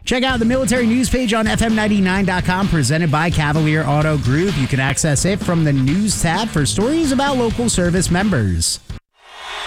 Check out the military news page on FM99.com, presented by Cavalier Auto Group. You can access it from the news tab for stories about local service members.